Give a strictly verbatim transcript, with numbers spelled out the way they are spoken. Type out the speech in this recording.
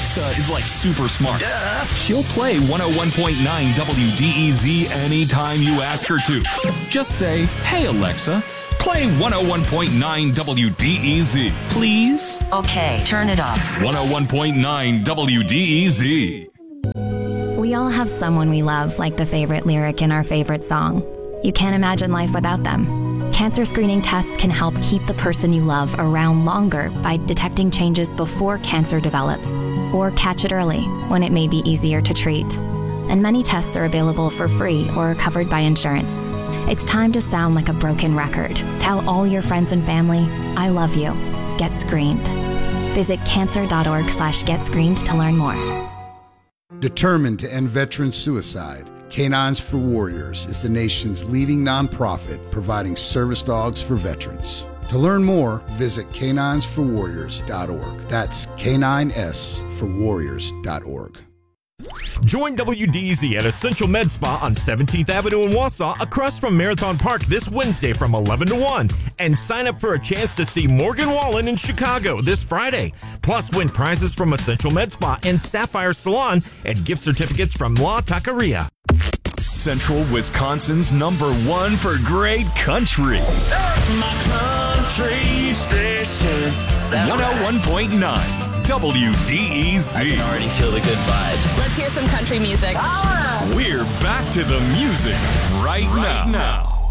Alexa is like super smart. Duh. She'll play one oh one point nine W D E Z anytime you ask her to. Just say, "Hey Alexa, play one oh one point nine W D E Z, please." Okay, turn it off. one oh one point nine W D E Z. We all have someone we love, like the favorite lyric in our favorite song. You can't imagine life without them. Cancer screening tests can help keep the person you love around longer by detecting changes before cancer develops, or catch it early when it may be easier to treat. And many tests are available for free or covered by insurance. It's time to sound like a broken record. Tell all your friends and family, "I love you. Get screened." Visit cancer.org slash get screened to learn more. Determined to end veteran suicide, Canines for Warriors is the nation's leading nonprofit providing service dogs for veterans. To learn more, visit canines for warriors dot org. That's K nine S for warriors dot org. Join W D E Z at Essential Med Spa on seventeenth Avenue in Wausau, across from Marathon Park, this Wednesday from eleven to one. And sign up for a chance to see Morgan Wallen in Chicago this Friday. Plus, win prizes from Essential Med Spa and Sapphire Salon and gift certificates from La Taqueria. Central Wisconsin's number one for great country. My country station. one oh one point nine W D E Z. I can already feel the good vibes. Let's hear some country music. We're back to the music right, right now. now.